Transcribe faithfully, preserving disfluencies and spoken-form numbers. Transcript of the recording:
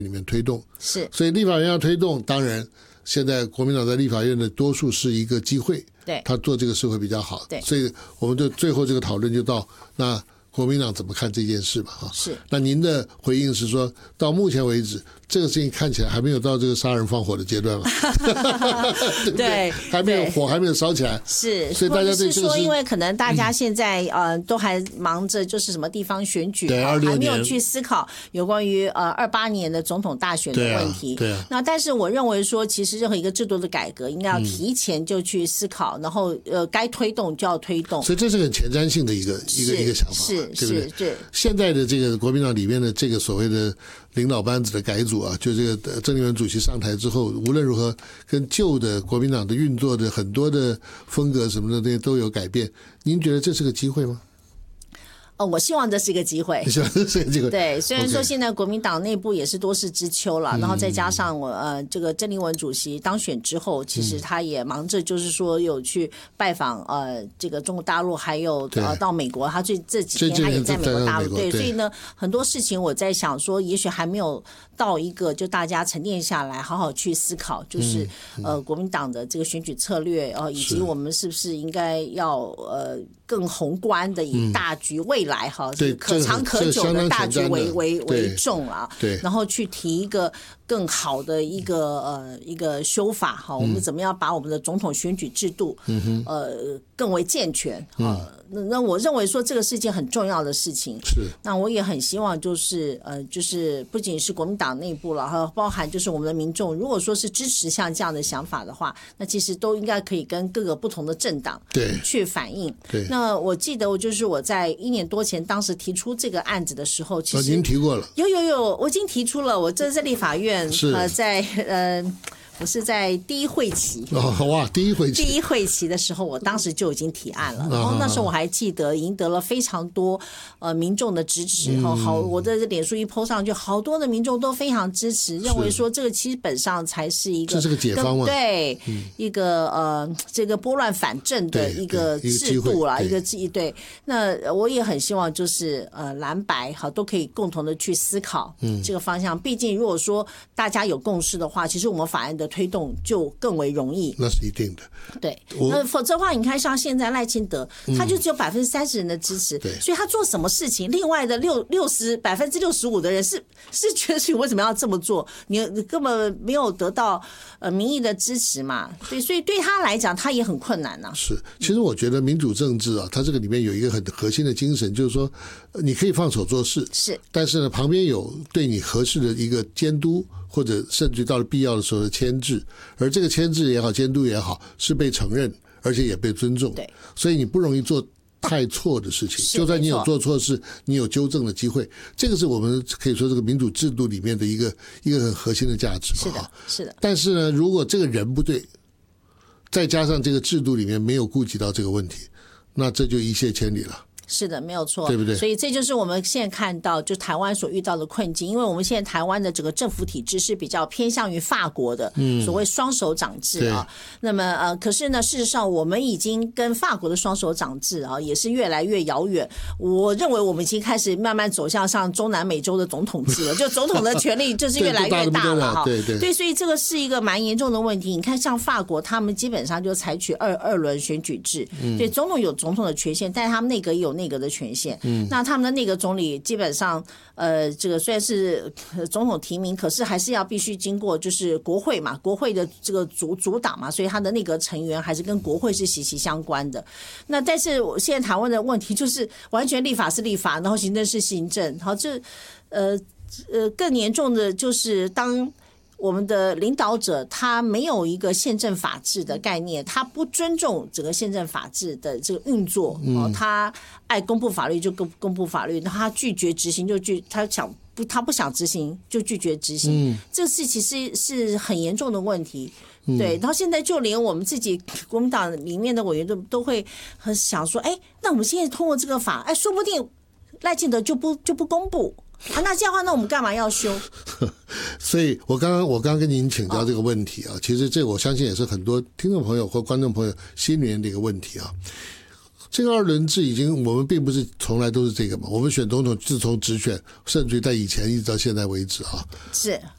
里面推动， 是， 所以立法院要推动，当然现在国民党在立法院的多数是一个机会， 对， 他做这个事会比较好， 对， 所以我们就最后这个讨论就到那国民党怎么看这件事吧？哈， 是。 那您的回应是说，到目前为止，这个事情看起来还没有到这个杀人放火的阶段嘛？对不对？还没有火，还没有烧起来。 是， 所以大家对这个是说，因为可能大家现在、嗯、呃都还忙着就是什么地方选举， 对， 还没有去思考有关于呃二八年的总统大选的问题。 对啊，对啊。 那但是我认为说，其实任何一个制度的改革，应该要提前就去思考，嗯、然后呃该推动就要推动。 所以这是很前瞻性的一个一个一个想法， 是对不对？ 是。 现在的这个国民党里面的这个所谓的领导班子的改组啊，就这个郑丽文主席上台之后，无论如何跟旧的国民党的运作的很多的风格什么的那些都有改变。您觉得这是个机会吗？ 哦，我希望这是一个机会。 希望这是个机会。 对，虽然说现在国民党内部也是多事之秋了，然后再加上我呃这个郑丽文主席当选之后，其实他也忙着就是说有去拜访呃这个中国大陆，还有呃到美国，他最这几天他也在美国大陆。对，所以呢很多事情我在想说，也许还没有到一个就大家沉淀下来，好好去思考，就是呃国民党的这个选举策略，呃以及我们是不是应该要呃更宏观的以大局未来。来哈，可长可久的大局为为为重啊， 对， 然后去提一个更好的一个呃一个修法哈，我们怎么样把我们的总统选举制度嗯呃更为健全啊？那那我认为说这个是一件很重要的事情， 是。 那我也很希望就是呃就是不仅是国民党内部了哈，包含就是我们的民众，如果说是支持像这样的想法的话，那其实都应该可以跟各个不同的政党对去反映。 对。 那我记得我就是我在一年多前当时提出这个案子的时候，其实您提过了， 有有有，我已经提出了，我这在立法院呃在呃。我是在第一会期哦，哇，第一会期， 第一会期的时候，我当时就已经提案了，然后那时候我还记得赢得了非常多呃民众的支持， 嗯、 好，我的脸书一 po 上去，好多的民众都非常支持，认为说这个基本上才是一个这是个解方嘛， 对、嗯，一个呃这个拨乱反正的一个制度啦，一个机对。那我也很希望就是呃蓝白好都可以共同的去思考这个方向，毕竟如果说大家有共识的话，其实我们法案的推动就更为容易， 那是一定的。 对，那否则的话，你看像现在赖清德，他就只有百分之三十人的支持、 嗯， 所以他做什么事情，另外的六六十百分之六十五的人是是觉得你为什么要这么做？你你根本没有得到呃民意的支持嘛，对，所以对他来讲，他也很困难呐、啊。 是，其实我觉得民主政治啊，它这个里面有一个很核心的精神，就是说你可以放手做事， 是， 但是呢，旁边有对你合适的一个监督。或者甚至到了必要的时候的牵制，而这个牵制也好，监督也好，是被承认，而且也被尊重。 对， 所以你不容易做太错的事情。就算你有做错事，你有纠正的机会。这个是我们可以说这个民主制度里面的一个一个很核心的价值嘛。 是的，是的。 但是呢，如果这个人不对，再加上这个制度里面没有顾及到这个问题，那这就一泻千里了。 是的，没有错， 对不对？ 所以这就是我们现在看到，就台湾所遇到的困境，因为我们现在台湾的整个政府体制是比较偏向于法国的，嗯，所谓双手掌制啊。那么呃，可是呢，事实上我们已经跟法国的双手掌制啊，也是越来越遥远。我认为我们已经开始慢慢走向像中南美洲的总统制了，就总统的权力就是越来越大了哈。 对对对，所以这个是一个蛮严重的问题。你看，像法国，他们基本上就采取二二轮选举制，嗯，对，总统有总统的权限，但是他们内阁也有内阁的权限。嗯，那他们的内阁总理基本上，呃，这个虽然是总统提名，可是还是要必须经过就是国会嘛，国会的这个主主导嘛，所以他的内阁成员还是跟国会是息息相关的。那但是现在台湾的问题就是完全立法是立法，然后行政是行政，好，这呃呃更严重的就是当我们的领导者他没有一个宪政法治的概念，他不尊重整个宪政法治的这个运作，哦，他爱公布法律就公公布法律，他拒绝执行就拒，他想不他不想执行就拒绝执行，嗯，这是其实是很严重的问题。对，然后现在就连我们自己国民党里面的委员都都会很想说，哎，那我们现在通过这个法，哎，说不定赖清德就不就不公布。啊，那这样的话，那我们干嘛要修？ 所以我刚刚我刚刚跟您请教这个问题啊，其实这我相信也是很多听众朋友或观众朋友心里面的一个问题啊。这个二轮制已经我们并不是从来都是这个嘛，我们选总统自从直选，甚至于在以前一直到现在为止啊， 是